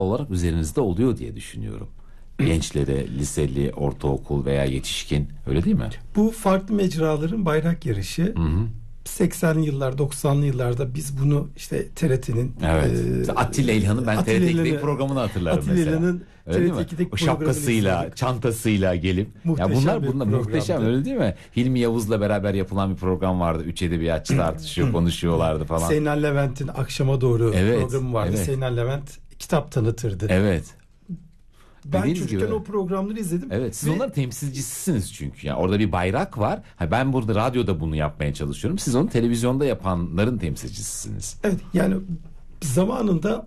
olarak üzerinizde oluyor diye düşünüyorum. Gençlere, liseli, ortaokul veya yetişkin, öyle değil mi? Bu farklı mecraların bayrak yarışı. Hı hı. 80'li yıllar, 90'lı yıllarda biz bunu işte TRT'nin Evet. Atilla İlhan'ın ben Atilla TRT2'deki İlhan'ı- programını hatırlarım Atilla mesela. İlhan'ın Öyle değil mi? TRT2'deki O şapkasıyla, programını izledik. çantasıyla gelip. Muhteşem Ya bunlar bir muhteşem, programdı. öyle değil mi? Hilmi Yavuz'la beraber yapılan bir program vardı. Üç edebiyatçı tartışıyor, konuşuyorlardı falan. Zeynel Levent'in akşama doğru Evet, programı vardı. evet. Zeynel Levent kitap tanıtırdı. Evet. Ben Dediğiniz çocukken gibi. o programları izledim. Evet, siz Ve- onların temsilcisisiniz çünkü. Yani orada bir bayrak var. Ha, ben burada radyoda bunu yapmaya çalışıyorum. Siz onu televizyonda yapanların temsilcisisiniz. Evet, yani zamanında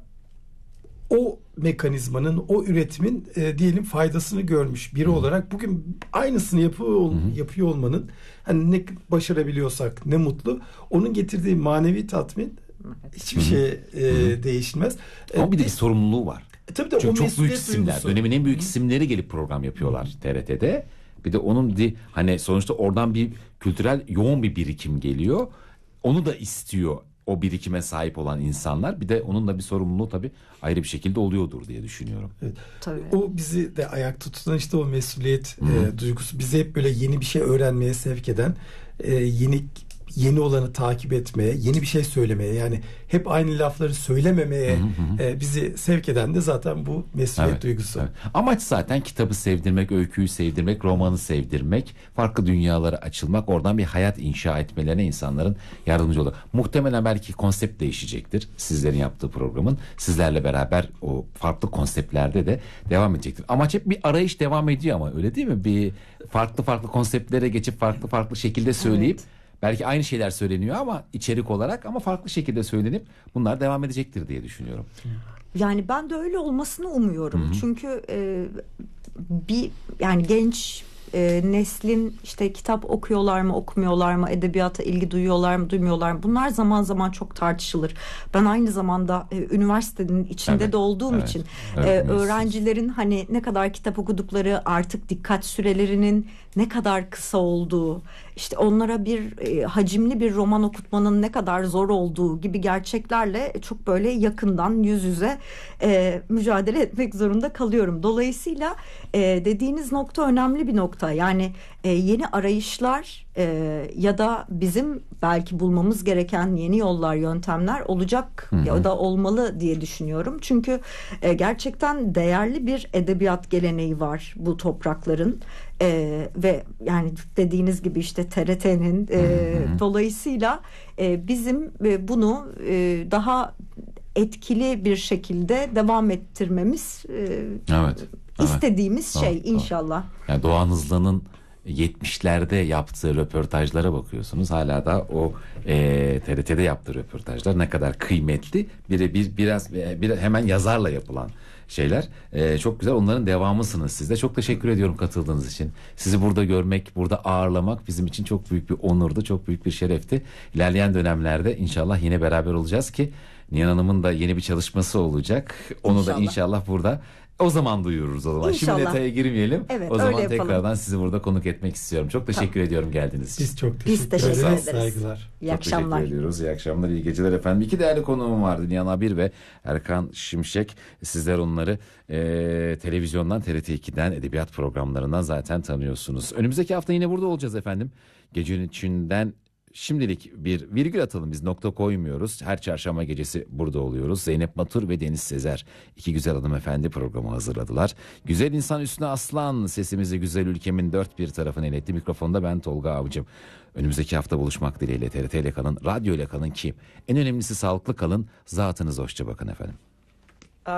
o mekanizmanın, o üretimin diyelim faydasını görmüş biri olarak bugün aynısını yapıyor olmanın, hani ne başarabiliyorsak ne mutlu. Onun getirdiği manevi tatmin hiçbir şey değişmez. Ama bir de bir sorumluluğu var. Tabii de o Çünkü çok büyük mesuliyet isimler, duygusu. dönemin en büyük isimleri gelip program yapıyorlar TRT'de. Bir de onun hani sonuçta oradan bir kültürel yoğun bir birikim geliyor. Onu da istiyor o birikime sahip olan insanlar. Bir de onun da bir sorumluluğu tabii ayrı bir şekilde oluyordur diye düşünüyorum. Evet. Tabii. O bizi de ayakta tutan işte o mesuliyet duygusu. Bizi hep böyle yeni bir şey öğrenmeye sevk eden, yeni olanı takip etmeye, yeni bir şey söylemeye, yani hep aynı lafları söylememeye bizi sevk eden de zaten bu mesuliyet duygusu. Evet. Amaç zaten kitabı sevdirmek, öyküyü sevdirmek, romanı sevdirmek, farklı dünyalara açılmak, oradan bir hayat inşa etmelerine insanların yardımcı olur. Muhtemelen belki konsept değişecektir sizlerin yaptığı programın. Sizlerle beraber o farklı konseptlerde de devam edecektir. Amaç hep bir arayış devam ediyor ama öyle değil mi? Bir farklı konseptlere geçip farklı şekilde söyleyip belki aynı şeyler söyleniyor ama içerik olarak, ama farklı şekilde söylenip bunlar devam edecektir diye düşünüyorum. Yani ben de öyle olmasını umuyorum. Çünkü yani genç neslin işte kitap okuyorlar mı, okumuyorlar mı, edebiyata ilgi duyuyorlar mı, duymuyorlar mı? Bunlar zaman zaman çok tartışılır. Ben aynı zamanda üniversitenin içinde de olduğum için öğrencilerin hani ne kadar kitap okudukları, artık dikkat sürelerinin ne kadar kısa olduğu, işte onlara bir hacimli bir roman okutmanın ne kadar zor olduğu gibi gerçeklerle çok böyle yakından yüz yüze mücadele etmek zorunda kalıyorum. Dolayısıyla dediğiniz nokta önemli bir nokta. Yani yeni arayışlar ya da bizim belki bulmamız gereken yeni yollar, yöntemler olacak ya da olmalı diye düşünüyorum. Çünkü gerçekten değerli bir edebiyat geleneği var bu toprakların. Ve yani dediğiniz gibi işte TRT'nin dolayısıyla bizim bunu daha etkili bir şekilde devam ettirmemiz istediğimiz şey inşallah. Yani Doğan Hızlı'nın 70'lerde yaptığı röportajlara bakıyorsunuz. Hala da o TRT'de yaptığı röportajlar ne kadar kıymetli. Biraz hemen yazarla yapılan şeyler. Çok güzel. Onların devamısınız siz de. Çok teşekkür ediyorum katıldığınız için. Sizi burada görmek, burada ağırlamak bizim için çok büyük bir onurdu. Çok büyük bir şerefti. İlerleyen dönemlerde inşallah yine beraber olacağız ki Nihan Hanım'ın da yeni bir çalışması olacak. Onu da inşallah burada o zaman duyururuz o zaman. İnşallah. Şimdi detaya girmeyelim. Evet, o zaman öyle yapalım. tekrardan sizi burada konuk etmek istiyorum. Çok teşekkür ediyorum geldiğiniz için. Biz çok Biz teşekkür teşekkür ederiz. ederiz. Saygılar. İyi Çok akşamlar. teşekkür ediyoruz. İyi akşamlar, iyi geceler efendim. İki değerli konuğum vardı. Nihan Abir ve Erkan Şimşek. Sizler onları televizyondan, TRT2'den, edebiyat programlarından zaten tanıyorsunuz. Önümüzdeki hafta yine burada olacağız efendim. Gecenin içinden şimdilik bir virgül atalım, biz nokta koymuyoruz. Her çarşamba gecesi burada oluyoruz. Zeynep Batur ve Deniz Sezer, iki güzel hanımefendi programı hazırladılar. Güzel insan üstüne aslan, sesimizi güzel ülkemin dört bir tarafına iletti. Mikrofonda ben Tolga Avcım. Önümüzdeki hafta buluşmak dileğiyle TRT ile kalın, radyo ile kalın ki en önemlisi sağlıklı kalın. Zatınız hoşça bakın efendim.